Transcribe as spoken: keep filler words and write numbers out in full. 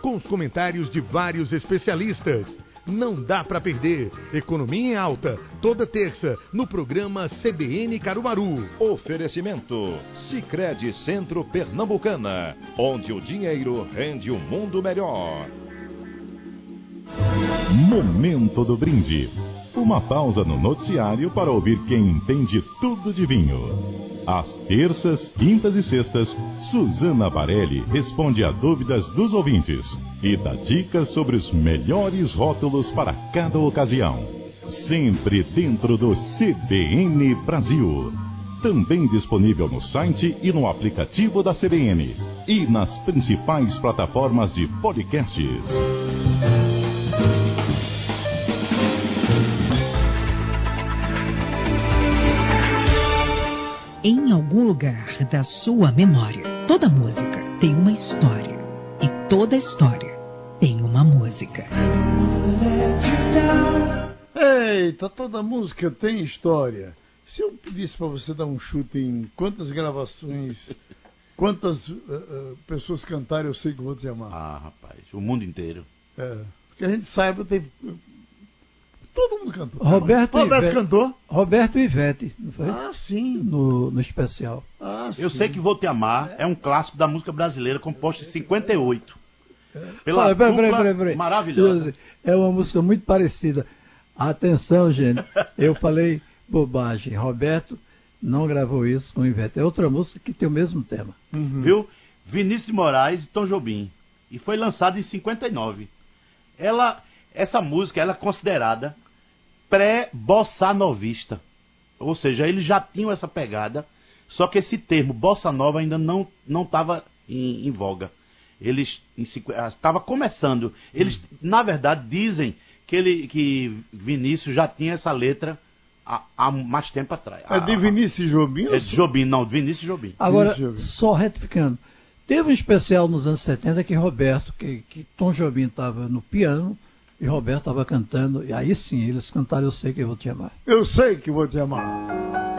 com os comentários de vários especialistas. Não dá para perder. Economia em Alta, toda terça, no programa C B N Caruaru. Oferecimento Sicredi Centro Pernambucana, onde o dinheiro rende um mundo melhor. Momento do brinde. Uma pausa no noticiário para ouvir quem entende tudo de vinho. Às terças, quintas e sextas, Suzana Varelli responde a dúvidas dos ouvintes e dá dicas sobre os melhores rótulos para cada ocasião. Sempre dentro do C B N Brasil. Também disponível no site e no aplicativo da C B N. E nas principais plataformas de podcasts. Em algum lugar da sua memória, toda música tem uma história. E toda história tem uma música. Eita, toda música tem história. Se eu pedisse para você dar um chute em quantas gravações, quantas uh, uh, pessoas cantaram, eu sei que vou te amar. Ah, rapaz, o mundo inteiro. É, que a gente saiba, teve... Todo mundo cantou. Roberto, Roberto Ivete, cantou? Roberto e Ivete, não foi? Ah, sim. No, no especial. Ah, Eu sim. sei que Vou Te Amar é um clássico da música brasileira, composto em cinquenta e oito. Pela Olha, peraí, dupla peraí, peraí, peraí. maravilhosa. É uma música muito parecida. Atenção, gente. Eu falei bobagem. Roberto não gravou isso com Ivete. É outra música que tem o mesmo tema. Uhum. Viu? Vinícius de Moraes e Tom Jobim. E foi lançada em cinquenta e nove. Ela, essa música ela é considerada pré-bossa novista. Ou seja, eles já tinham essa pegada, só que esse termo bossa nova ainda não não estava em, em voga. Eles estava começando. Eles, hum. na verdade, dizem que, ele, que Vinícius já tinha essa letra há, há mais tempo atrás. É de Vinícius Jobim? É de Jobim, não, de Vinícius Jobim. Agora, Jobim. só retificando. Teve um especial nos anos setenta que Roberto, que, que Tom Jobim estava no piano e Roberto estava cantando. E aí sim, eles cantaram Eu Sei Que Eu Vou Te Amar. Eu sei que vou te amar.